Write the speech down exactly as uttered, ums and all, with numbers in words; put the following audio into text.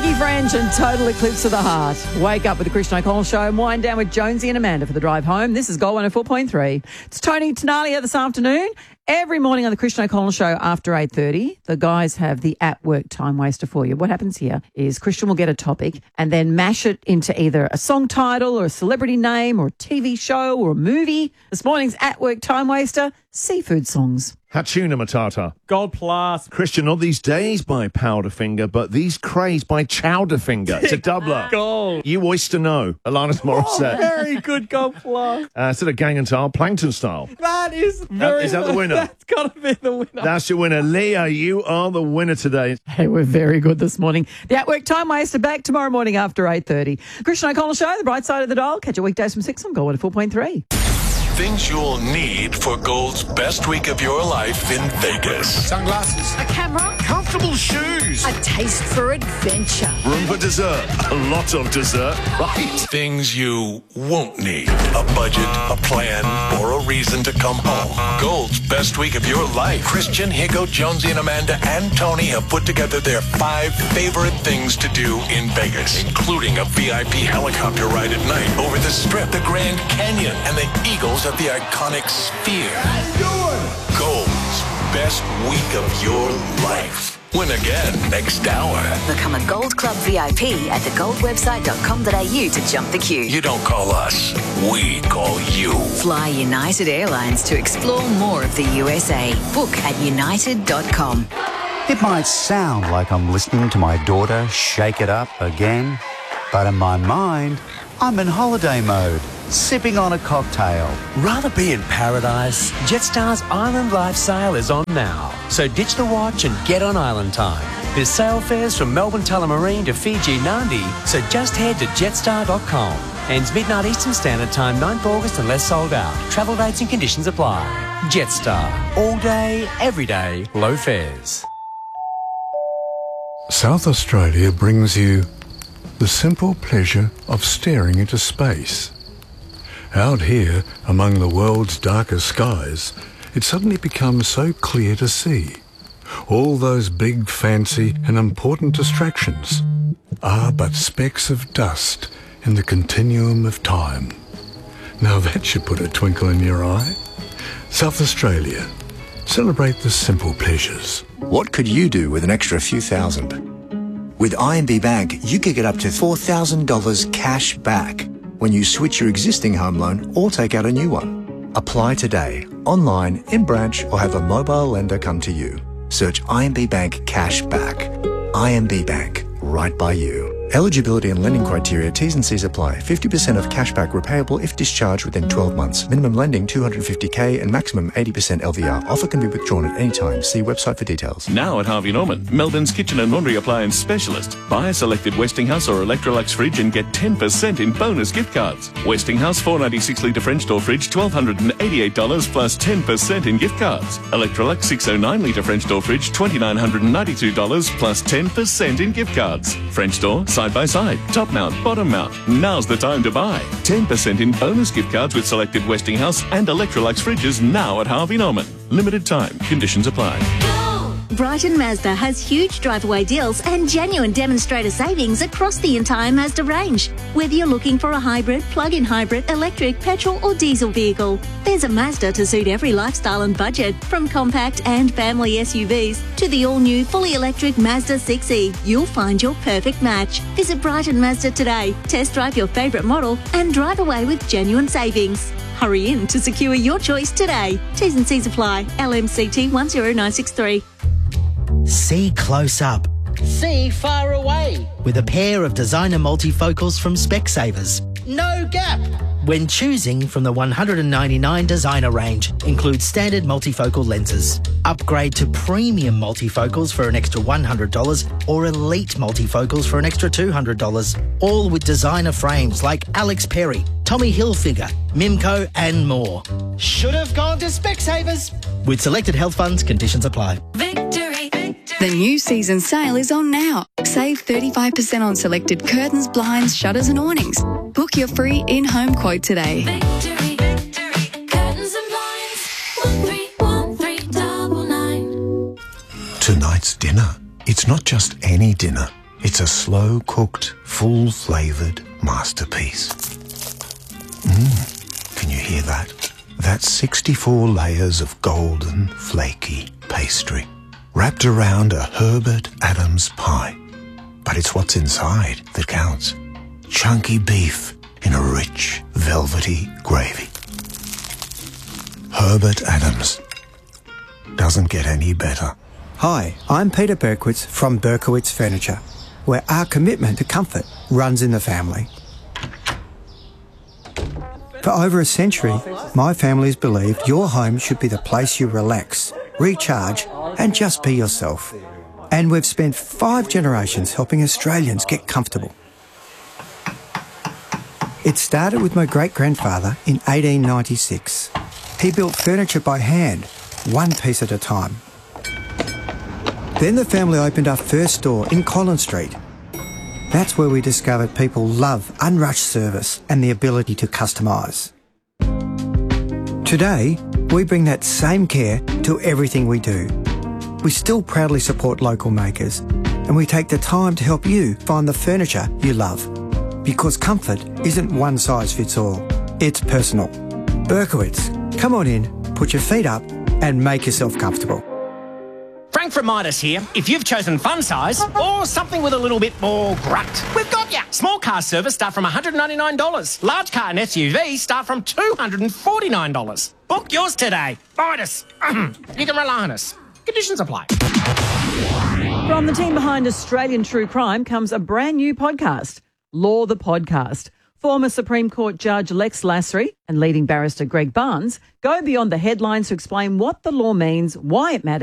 Frankie French and Total Eclipse of the Heart. Wake up with the Christian O'Connell Show and wind down with Jonesy and Amanda for the drive home. This is Gold one oh four point three. It's Tony Tenalia this afternoon. Every morning on the Christian O'Connell Show after eight thirty, the guys have the at-work time waster for you. What happens here is Christian will get a topic and then mash it into either a song title or a celebrity name or a T V show or a movie. This morning's at-work time waster, seafood songs. Hatuna Matata. Gold Plus. Christian, not these days by Powderfinger, but these craze by Chowderfinger. It's a doubler. Gold. You oyster know. Alanis Morissette. Oh, very good Gold Plus. Uh, instead of Gang and Style, Plankton Style. That is very... Is that the winner? That's got to be the winner. That's your winner. Leah, you are the winner today. Hey, we're very good this morning. The at-work time waster back tomorrow morning after eight thirty. Christian O'Connell Show, the bright side of the dial. Catch your weekdays from six on Gold one oh four point three. Things you'll need for Gold's best week of your life in Vegas. Sunglasses. A camera. Comfortable shoes. A taste for adventure. Room for dessert. A lot of dessert, right? Things you won't need. A budget, a plan, or a reason to come home. Gold's best week of your life. Christian, Higo, Jonesy, and Amanda and Tony have put together their five favorite things to do in Vegas, including a V I P helicopter ride at night over the Strip, the Grand Canyon, and the Eagles at the iconic Sphere. Gold's best week of your life. Win again next hour. Become a Gold Club V I P at the gold website dot com dot a u to jump the queue. You don't call us, we call you. Fly United Airlines to explore more of the U S A. Book at united dot com. It might sound like I'm listening to my daughter shake it up again, but in my mind, I'm in holiday mode, sipping on a cocktail. Rather be in paradise? Jetstar's Island Life sale is on now. So ditch the watch and get on island time. There's sale fares from Melbourne Tullamarine to Fiji Nadi, so just head to jetstar dot com. Ends midnight Eastern Standard Time, ninth of August unless sold out. Travel rates and conditions apply. Jetstar. All day, every day, low fares. South Australia brings you the simple pleasure of staring into space. Out here, among the world's darkest skies, it suddenly becomes so clear to see. All those big, fancy and important distractions are but specks of dust in the continuum of time. Now that should put a twinkle in your eye. South Australia. Celebrate the simple pleasures. What could you do with an extra few thousand? With I M B Bank, you could get up to four thousand dollars cash back when you switch your existing home loan or take out a new one. Apply today, online, in branch, or have a mobile lender come to you. Search I M B Bank Cash Back. I M B Bank, right by you. Eligibility and lending criteria, T's and C's apply. fifty percent of cashback repayable if discharged within twelve months. Minimum lending two hundred fifty thousand and maximum eighty percent L V R. Offer can be withdrawn at any time. See website for details. Now at Harvey Norman, Melbourne's kitchen and laundry appliance specialist. Buy a selected Westinghouse or Electrolux fridge and get ten percent in bonus gift cards. Westinghouse four ninety-six litre French door fridge, one thousand two hundred eighty-eight dollars plus ten percent in gift cards. Electrolux six oh nine litre French door fridge, two thousand nine hundred ninety-two dollars plus ten percent in gift cards. French door, side by side, top mount, bottom mount. Now's the time to buy. ten percent in bonus gift cards with selected Westinghouse and Electrolux fridges now at Harvey Norman. Limited time. Conditions apply. Brighton Mazda has huge drive-away deals and genuine demonstrator savings across the entire Mazda range. Whether you're looking for a hybrid, plug-in hybrid, electric, petrol or diesel vehicle, there's a Mazda to suit every lifestyle and budget. From compact and family S U Vs to the all-new fully electric Mazda six E, you'll find your perfect match. Visit Brighton Mazda today, test drive your favourite model and drive away with genuine savings. Hurry in to secure your choice today. T's and C's apply. L M C T one zero nine six three. See close up. See far away. With a pair of designer multifocals from Specsavers. No gap. When choosing from the one hundred ninety-nine designer range, includes standard multifocal lenses. Upgrade to premium multifocals for an extra one hundred dollars or elite multifocals for an extra two hundred dollars. All with designer frames like Alex Perry, Tommy Hilfiger, Mimco and more. Should have gone to Specsavers. With selected health funds, conditions apply. Victory. The new season sale is on now. Save thirty-five percent on selected curtains, blinds, shutters and awnings. Book your free in-home quote today. Victory, victory, curtains and blinds. one three one three nine nine. Tonight's dinner. It's not just any dinner. It's a slow-cooked, full-flavoured masterpiece. Mmm, can you hear that? That's sixty-four layers of golden, flaky pastry, wrapped around a Herbert Adams pie. But it's what's inside that counts. Chunky beef in a rich, velvety gravy. Herbert Adams. Doesn't get any better. Hi, I'm Peter Berkowitz from Berkowitz Furniture, where our commitment to comfort runs in the family. For over a century, my family's believed your home should be the place you relax, recharge, and just be yourself. And we've spent five generations helping Australians get comfortable. It started with my great-grandfather in eighteen ninety-six. He built furniture by hand, one piece at a time. Then the family opened our first store in Collins Street. That's where we discovered people love unrushed service and the ability to customise. Today, we bring that same care to everything we do. We still proudly support local makers, and we take the time to help you find the furniture you love. Because comfort isn't one size fits all. It's personal. Berkowitz, come on in, put your feet up, and make yourself comfortable. Frank from Midas here. If you've chosen fun size or something with a little bit more grunt, we've got ya. Small car service start from one hundred ninety-nine dollars. Large car and S U V start from two hundred forty-nine dollars. Book yours today. Midas. You can rely on us. Conditions apply. From the team behind Australian True Crime comes a brand new podcast, Law the Podcast. Former Supreme Court Judge Lex Lasry and leading barrister Greg Barnes go beyond the headlines to explain what the law means, why it matters,